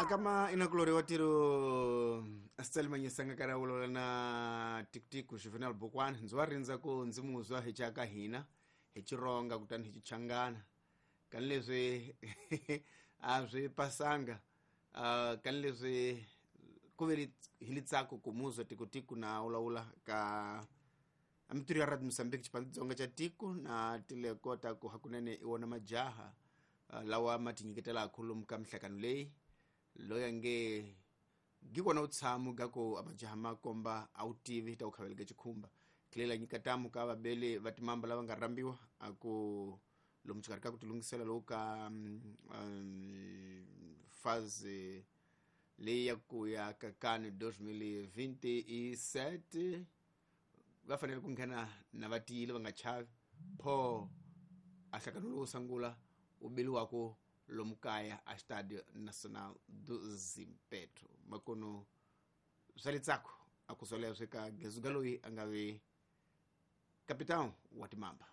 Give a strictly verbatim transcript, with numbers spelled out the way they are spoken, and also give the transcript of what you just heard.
Akama inakulorewa tiro asitsalimanyisanga kana ulola na tiktiku juvenal bukwana nziwarinza ku nzimuzwa hechaka hina hechironga kutani hechichangana kanilezwe azwe pasanga uh, kanilezwe kuveri hilitsako kumuzwa tikutiku na ulaula ka amituri ya rad Msambiki chipandizonga cha tiku na tile kota ku hakunene iwana majaha uh, lawa matinyiketela akulu mkamhlakanulei loya nge gikona utsamu gako amajaha makomba autivi ta ukhaveleke chikhumba kilela nyikatamu ka babele vatimamba lava nga rambiwa aku lo mchikarika kutulungisela loka um, um, faze leya ku ya kakani elfu mbili na ishirini na saba vafanele kunghena na vatile vanga chavi pho ahlakanulo usangula ubeli wako lomkaya a Stadio Nacional do Zimpeto makono zalitsako akusolezwe ka gezugaloyi angave kapitão wa timamba.